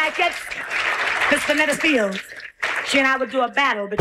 like it? Miss Vanetta Fields. She and I would do a battle.